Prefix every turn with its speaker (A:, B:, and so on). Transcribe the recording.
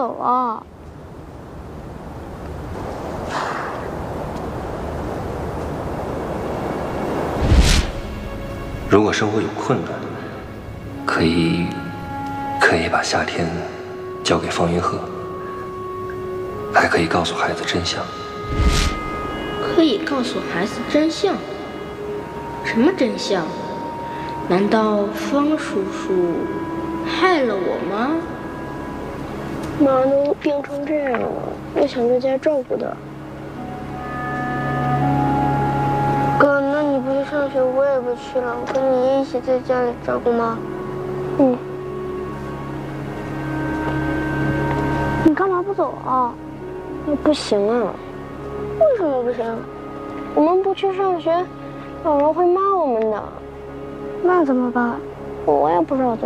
A: 走啊！
B: 如果生活有困难，可以把夏天交给方云鹤，还可以告诉孩子真相。
A: 可以告诉孩子真相？什么真相？难道方叔叔害了我吗？妈都病成这样了，我想在家照顾她。哥，那你不去上学，我也不去了，跟你爷一起在家里照顾妈。嗯。你干嘛不走啊？那不行啊。为什么不行？我们不去上学，老师会骂我们的。那怎么办？我也不知道怎么办。